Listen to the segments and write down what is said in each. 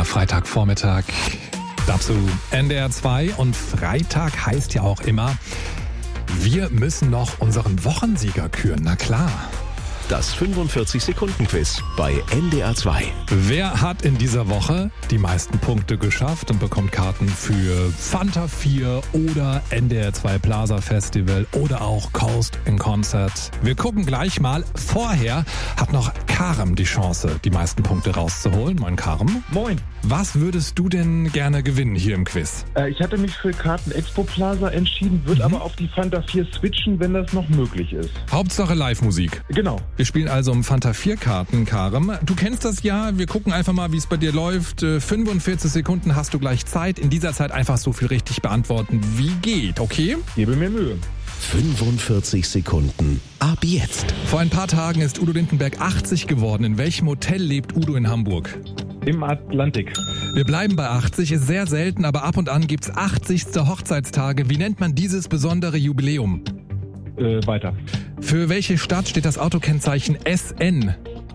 Freitagvormittag. Dazu NDR 2 und Freitag heißt ja auch immer, wir müssen noch unseren Wochensieger küren, na klar. Das 45-Sekunden-Quiz bei NDR 2. Wer hat in dieser Woche die meisten Punkte geschafft und bekommt Karten für Fanta 4 oder NDR 2 Plaza Festival oder auch Coast in Concert? Wir gucken gleich mal. Vorher hat noch Karem die Chance, die meisten Punkte rauszuholen. Moin Karem. Moin. Was würdest du denn gerne gewinnen hier im Quiz? Ich hatte mich für Karten Expo Plaza entschieden, würde aber auf die Fanta 4 switchen, wenn das noch möglich ist. Hauptsache Live-Musik. Genau. Wir spielen also um Fanta 4 Karten, Karem. Du kennst das ja, wir gucken einfach mal, wie es bei dir läuft. 45 Sekunden hast du gleich Zeit. In dieser Zeit einfach so viel richtig beantworten, wie geht, okay? Gebe mir Mühe. 45 Sekunden ab jetzt. Vor ein paar Tagen ist Udo Lindenberg 80 geworden. In welchem Hotel lebt Udo in Hamburg? Im Atlantik. Wir bleiben bei 80, ist sehr selten, aber ab und an gibt's 80. Hochzeitstage. Wie nennt man dieses besondere Jubiläum? Weiter. Für welche Stadt steht das Autokennzeichen SN?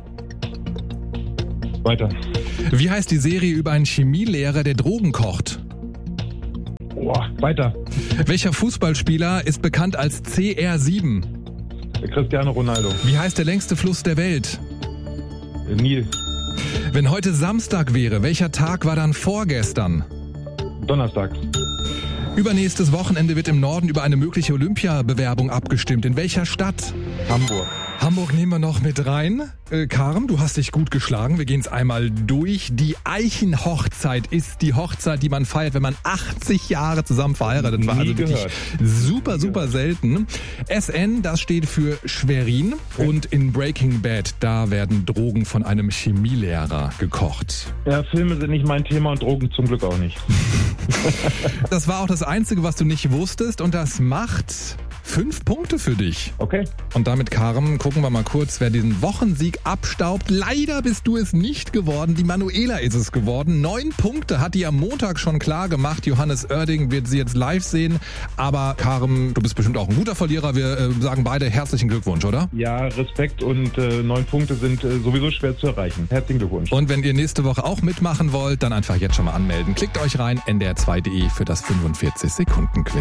Weiter. Wie heißt die Serie über einen Chemielehrer, der Drogen kocht? Weiter. Welcher Fußballspieler ist bekannt als CR7? Cristiano Ronaldo. Wie heißt der längste Fluss der Welt? Nil. Wenn heute Samstag wäre, welcher Tag war dann vorgestern? Donnerstag. Übernächstes Wochenende wird im Norden über eine mögliche Olympiabewerbung abgestimmt. In welcher Stadt? Hamburg. Hamburg nehmen wir noch mit rein. Karem, du hast dich gut geschlagen. Wir gehen es einmal durch. Die Eichenhochzeit ist die Hochzeit, die man feiert, wenn man 80 Jahre zusammen verheiratet war. Also wirklich super selten. SN, das steht für Schwerin. Und in Breaking Bad, da werden Drogen von einem Chemielehrer gekocht. Ja, Filme sind nicht mein Thema und Drogen zum Glück auch nicht. Das war auch das Einzige, was du nicht wusstest. Und das macht 5 Punkte für dich. Okay. Und damit, Karem, gucken wir mal kurz, wer diesen Wochensieg abstaubt. Leider bist du es nicht geworden. Die Manuela ist es geworden. 9 Punkte hat die am Montag schon klar gemacht. Johannes Oerding wird sie jetzt live sehen. Aber Karem, du bist bestimmt auch ein guter Verlierer. Wir sagen beide herzlichen Glückwunsch, oder? Ja, Respekt und 9 Punkte sind sowieso schwer zu erreichen. Herzlichen Glückwunsch. Und wenn ihr nächste Woche auch mitmachen wollt, dann einfach jetzt schon mal anmelden. Klickt euch rein, ndr2.de für das 45-Sekunden-Quiz.